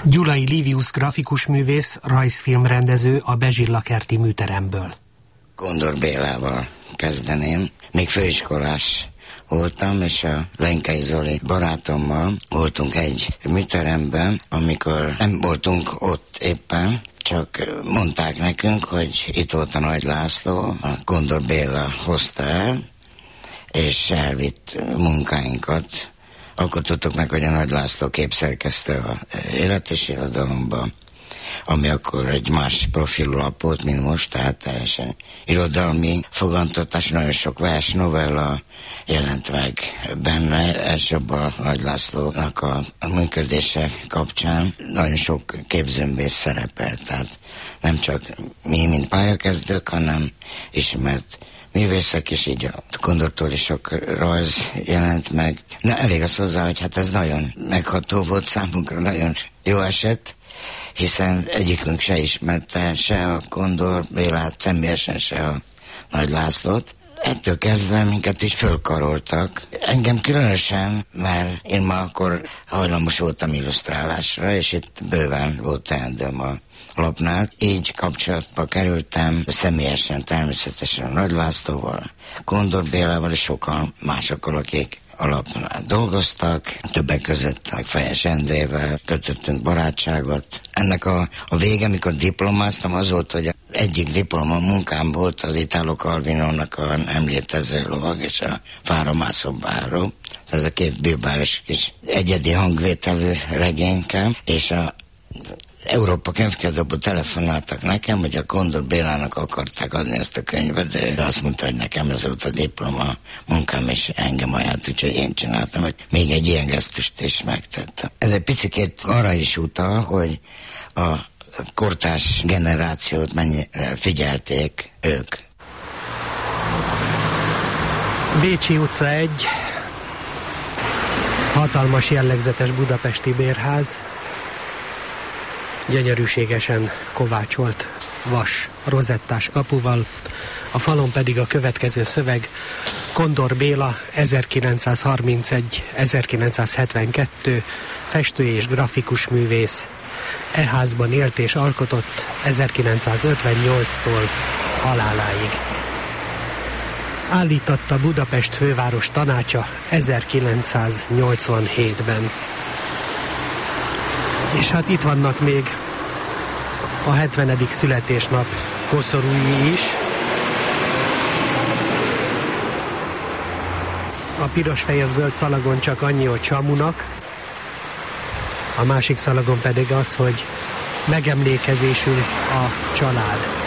Gyulai Livius grafikusművész, rajzfilmrendező a Bezsillakerti műteremből. Kondor Bélával kezdeném. Még főiskolás voltam, és a Lenkei Zoli barátommal voltunk egy műteremben, amikor nem voltunk ott éppen, csak mondták nekünk, hogy itt volt a Nagy László, a Kondor Béla hozta el, és elvitt munkáinkat. Akkor tudtuk meg, hogy a Nagy László képszerkesztő a Élet és Irodalomban, ami akkor egy más profilú lap volt, mint most, tehát teljesen irodalmi fogantatás, nagyon sok vers, novella jelent meg benne, elsőbb a Nagy Lászlónak a működése kapcsán. Nagyon sok képzőművész szerepel, tehát nem csak mi, mint pályakezdők, hanem ismert művészek, és így a Kondortól is sok rajz jelent meg. Na, elég az hozzá, hogy hát ez nagyon megható volt számunkra, nagyon jó eset, hiszen egyikünk se ismerte se a Kondor Bélát, személyesen se a Nagy Lászlót. Ettől kezdve minket így fölkaroltak. Engem különösen, mert én ma akkor hajlamos voltam illusztrálásra, és itt bőven volt teendőm a lapnál. Így kapcsolatba kerültem személyesen, természetesen a Nagy Lászlóval, Kondor Bélával és sokan másokkal, akik a lapnál dolgoztak, többek között a Fejes Endrével kötöttünk barátságot. Ennek a vége, amikor diplomáztam, az volt, hogy egyik diploma munkám volt az Italo Calvinónak a Nem létező lovag és a Fáramászó báró. Ez a két bírbáros kis egyedi hangvételű regényke, és a Európa könyvkiadóból telefonáltak nekem, hogy a Kondor Bélának akarták adni ezt a könyvet, de azt mondta, hogy nekem ez volt a diploma munkám, és engem ajánlott, úgyhogy én csináltam, hogy még egy ilyen gesztust is megtettem. Ez egy picit arra is utal, hogy a kortárs generációt mennyire figyelték ők. Bécsi utca 1, hatalmas jellegzetes budapesti bérház, gyönyörűségesen kovácsolt vas rozettás kapuval, a falon pedig a következő szöveg: Kondor Béla, 1931-1972, festő és grafikus művész. E házban élt és alkotott 1958-tól haláláig. Állítatta Budapest főváros tanácsa 1987-ben. És hát itt vannak még a 70. születésnap koszorúi is. A piros-fehér-zöld szalagon csak annyi, hogy Samunak, a másik szalagon pedig az, hogy megemlékezésül a család.